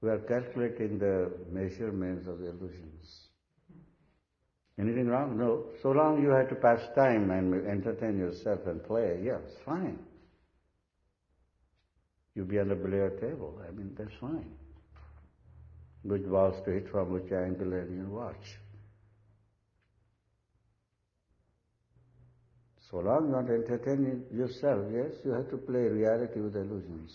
We are calculating the measurements of the illusions. Anything wrong? No. So long you have to pass time and entertain yourself and play, yes, fine. You be on the billiard table, that's fine. Which balls to hit from which angle and you watch. So long you want to entertain yourself, yes, you have to play reality with illusions.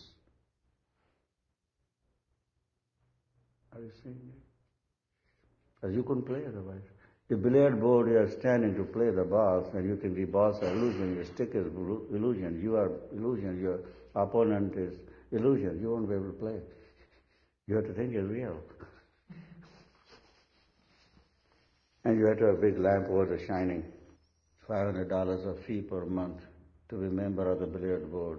Are you seeing it? Because you couldn't play otherwise. The billiard board, you are standing to play the balls, and you think the balls are illusion, your stick is illusion, you are illusion, your opponent is illusion. You won't be able to play. You have to think it's real. And you have to have a big lamp over the shining. $500 a fee per month to be a member of the billiard board.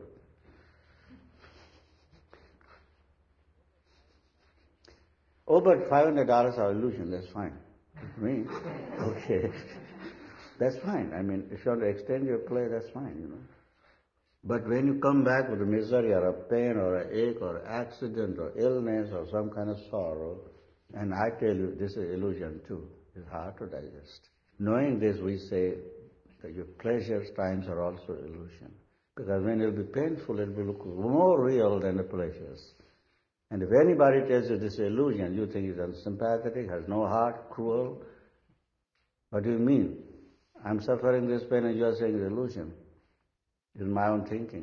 Oh, but $500 are illusion, that's fine. Me? Okay. That's fine. If you want to extend your play, that's fine, But when you come back with a misery or a pain or an ache or accident or illness or some kind of sorrow, and I tell you this is illusion too, it's hard to digest. Knowing this, we say that your pleasures times are also illusion. Because when it will be painful, it will look more real than the pleasures. And if anybody tells you this is illusion, you think it's unsympathetic, has no heart, cruel. What do you mean? I'm suffering this pain and you are saying it's illusion. It's my own thinking.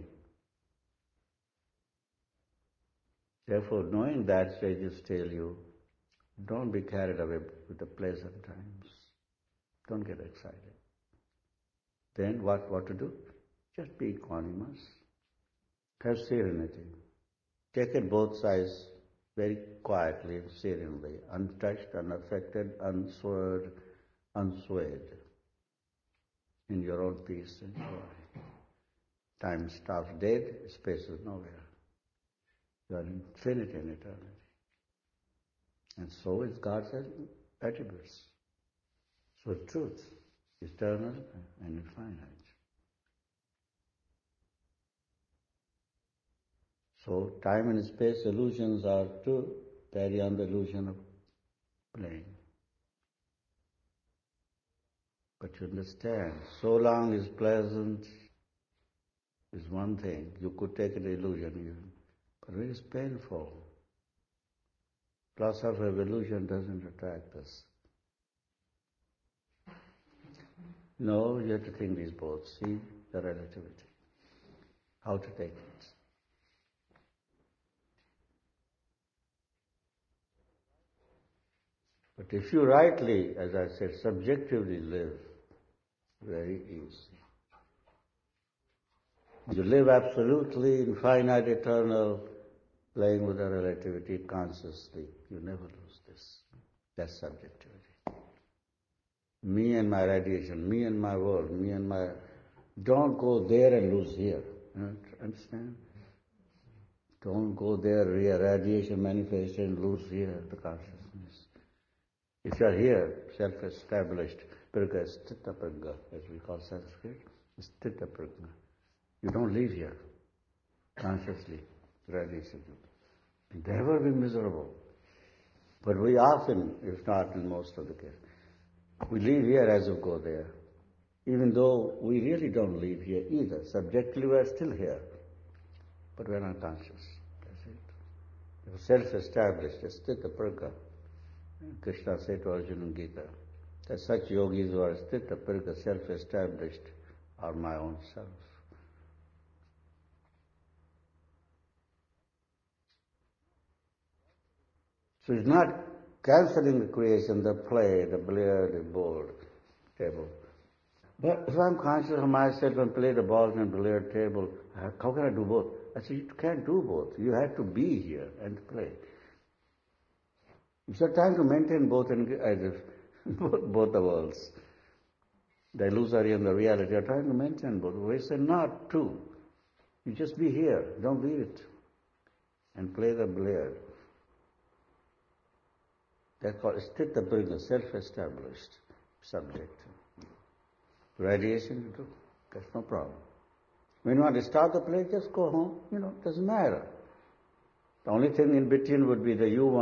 Therefore, knowing that, sages tell you, don't be carried away with the pleasant times. Don't get excited. Then what to do? Just be equanimous. Have serenity. Take it both sides very quietly and serenely, untouched, unaffected, unswerved, unswayed, in your own peace and joy. Time stops dead, space is nowhere. You are infinite in eternity. And so is God's attributes. So truth, eternal and infinite. So time and space illusions are to carry on the illusion of playing. But you understand, so long is pleasant is one thing. You could take an illusion even. But it is painful. Philosophy of illusion doesn't attract us. No, you have to think these both. See the relativity. How to take it. But if you rightly, as I said, subjectively live, very easy. You live absolutely infinite, eternal, playing with the relativity consciously. You never lose this. That's subjectivity. Me and my radiation, me and my world, me and my... Don't go there and lose here. Understand? Don't go there, radiation manifestation, lose here the consciousness. If you are here, self-established, pragya, sthita pragya, as we call Sanskrit, sthita pragya. You don't live here consciously, radiation. Never be miserable. But we often, if not in most of the cases, we live here as we go there. Even though we really don't live here either. Subjectively we are still here. But we are not conscious. That's it. You're self-established, sthita pragya. Krishna said to Arjuna in Gita, that such yogis who are sthita pragya, self-established, are my own self. So it's not cancelling the creation, the play, the billiard, the board, table. But if I'm conscious of myself and play the balls and billiard table, how can I do both? I said, you can't do both. You have to be here and play. It's a time to maintain both both the worlds. The illusory and the reality. You're trying to maintain both. We say not to. You just be here. Don't leave it. And play the billiard. That's called sthita pragya, self-established subject. Radiation you do. That's no problem. When you want to start the play, just go home. Doesn't matter. The only thing in between would be the you